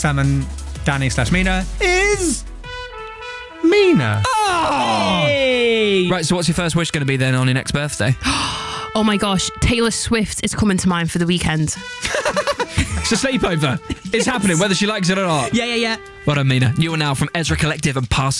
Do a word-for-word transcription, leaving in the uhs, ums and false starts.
Sam and Danny slash Mina is Mina. Oh! Hey! Right, so what's your first wish going to be then on your next birthday? Oh my gosh, Taylor Swift is coming to mind for the weekend. It's a sleepover. It's happening, whether she likes it or not. Yeah, yeah, yeah. Well done, Mina. You are now from Ezra Collective and Pass